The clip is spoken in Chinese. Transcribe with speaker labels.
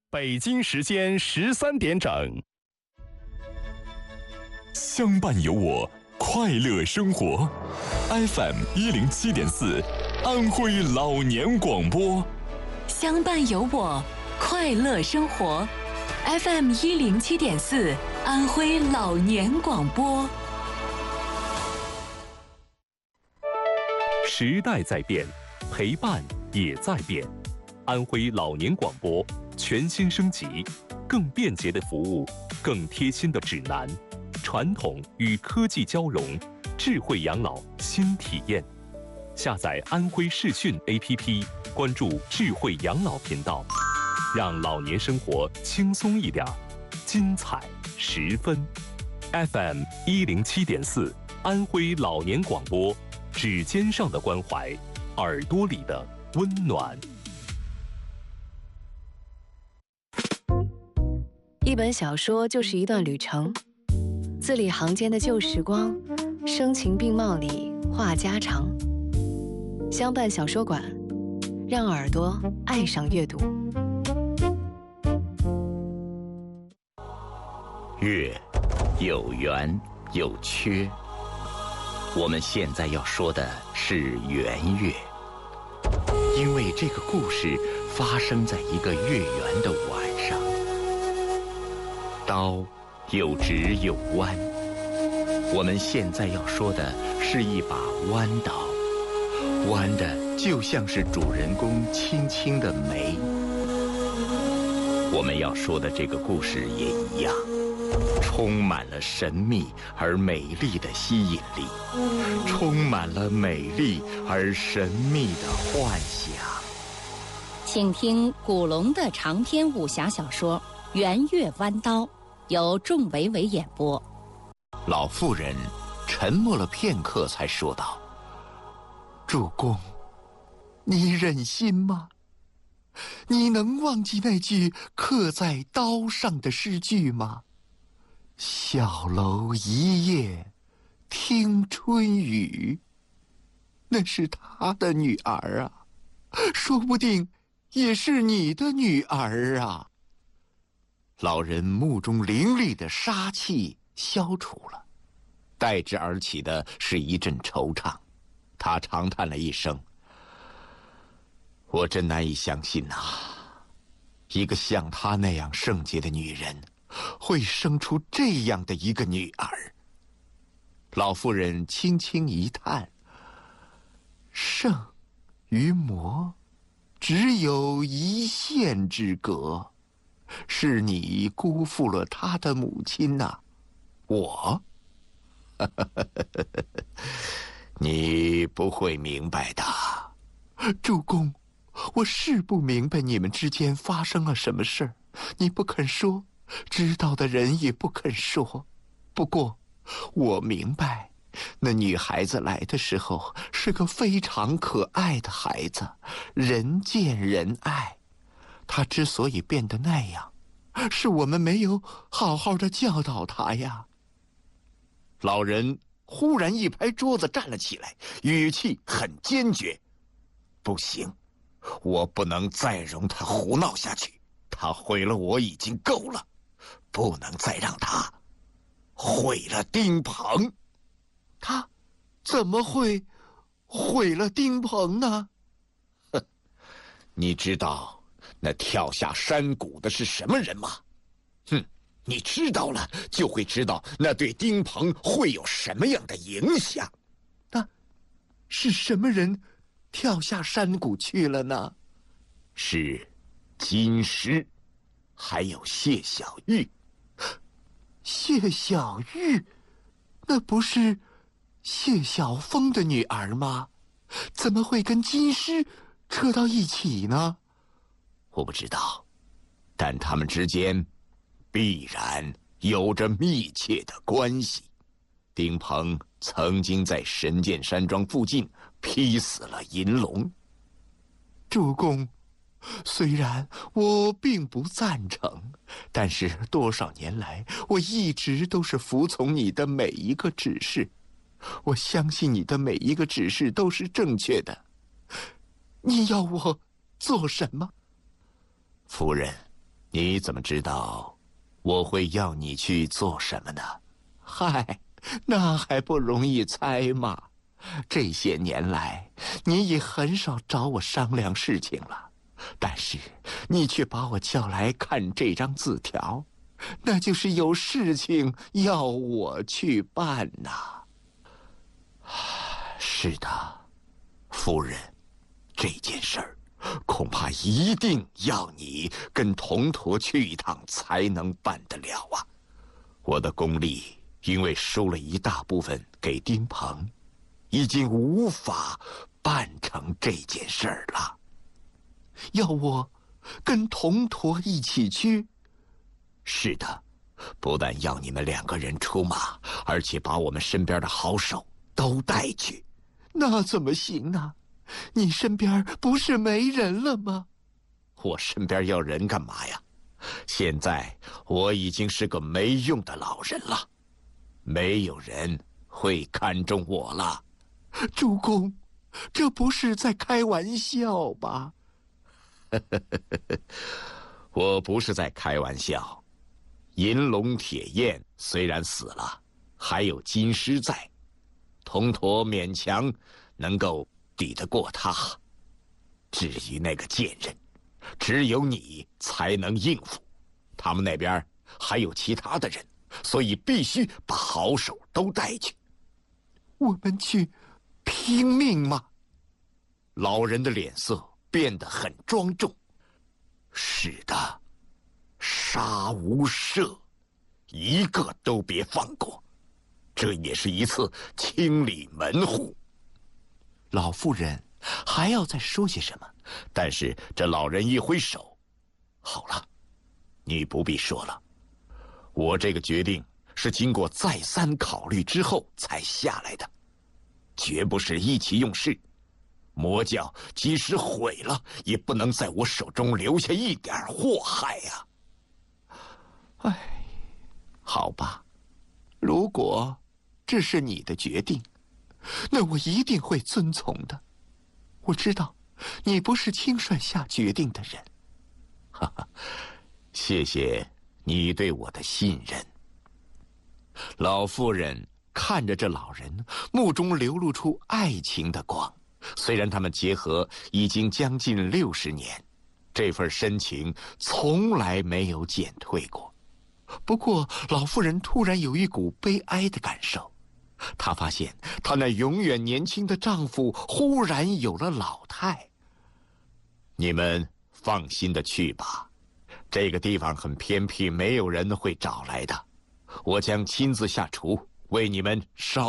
Speaker 1: 北京时间13点整。
Speaker 2: 相伴有我，快乐生活。FM 107.4，安徽老年广播。
Speaker 3: 相伴有我，快乐生活。FM 107.4，安徽老年广播。
Speaker 4: 时代在变，陪伴也在变。安徽老年广播全新升级，更便捷的服务，更贴心的指南，传统与科技交融，智慧养老新体验。下载安徽视讯 APP， 关注智慧养老频道，让老年生活轻松一点，精彩十分。FM 107.4，安徽老年广播，指尖上的关怀，耳朵里的温暖。
Speaker 5: 一本小说就是一段旅程，字里行间的旧时光，声情并茂里话家常。相伴小说馆，让耳朵爱上阅读。
Speaker 6: 月有圆有缺，我们现在要说的是圆月，因为这个故事发生在一个月圆的晚上。刀有直有弯，我们现在要说的是一把弯刀，弯的就像是主人公轻轻的眉。我们要说的这个故事也一样，充满了神秘而美丽的吸引力，充满了美丽而神秘的幻想。
Speaker 7: 请听古龙的长篇武侠小说《圆月弯刀》，由仲维维演播。
Speaker 6: 老妇人沉默了片刻，才说道：“主公，你忍心吗？你能忘记那句刻在刀上的诗句吗？小楼一夜听春雨。那是他的女儿啊，说不定也是你的女儿啊。”老人目中凌厉的杀气消除了，代之而起的是一阵惆怅。他长叹了一声：“我真难以相信呐，一个像她那样圣洁的女人，会生出这样的一个女儿。”老妇人轻轻一叹：“圣与魔，只有一线之隔。是你辜负了他的母亲呐，我？你不会明白的。主公，我是不明白你们之间发生了什么事儿，你不肯说，知道的人也不肯说。不过，我明白，那女孩子来的时候是个非常可爱的孩子，人见人爱。她之所以变得那样，是我们没有好好的教导她呀。老人忽然一拍桌子站了起来，语气很坚决：“不行，我不能再容他胡闹下去，他毁了我已经够了，不能再让他毁了丁鹏。”他怎么会毁了丁鹏呢？哼，你知道那跳下山谷的是什么人吗？哼，你知道了就会知道那对丁鹏会有什么样的影响。那是什么人跳下山谷去了呢？是金狮，还有谢小玉。谢小玉，那不是谢晓峰的女儿吗？怎么会跟金狮扯到一起呢？我不知道，但他们之间必然有着密切的关系。丁鹏曾经在神剑山庄附近劈死了银龙。主公，虽然我并不赞成，但是多少年来，我一直都是服从你的每一个指示。我相信你的每一个指示都是正确的。你要我做什么？夫人， 你怎么知道我会要你去做什么呢？嗨，那还不容易猜吗？这些年来，你也很少找我商量事情了，但是你却把我叫来看这张字条，那就是有事情要我去办呐。是的，夫人，这件事儿恐怕一定要你跟铜驼去一趟才能办得了啊。我的功力因为输了一大部分给丁鹏，已经无法办成这件事儿了。要我跟铜驼一起去？是的，不但要你们2个人出马，而且把我们身边的好手都带去。那怎么行呢？你身边不是没人了吗？我身边要人干嘛呀？现在我已经是个没用的老人了，没有人会看中我了。主公，这不是在开玩笑吧？我不是在开玩笑。银龙铁燕虽然死了，还有金狮在，铜驼勉强能够抵得过他。至于那个贱人，只有你才能应付，他们那边还有其他的人，所以必须把好手都带去。我们去拼命吗？老人的脸色变得很庄重。是的，杀无赦，一个都别放过，这也是一次清理门户。老妇人还要再说些什么，但是这老人一挥手，好了，你不必说了。我这个决定是经过再三考虑之后才下来的，绝不是意气用事。魔教即使毁了，也不能在我手中留下一点祸害呀。哎，好吧，如果这是你的决定，那我一定会遵从的。我知道你不是轻率下决定的人。哈哈，谢谢你对我的信任。老妇人看着这老人，目中流露出爱情的光。虽然他们结合已经将近60年，这份深情从来没有减退过。不过老妇人突然有一股悲哀的感受，她发现她那永远年轻的丈夫忽然有了老态。你们放心的去吧，这个地方很偏僻，没有人会找来的。我将亲自下厨为你们烧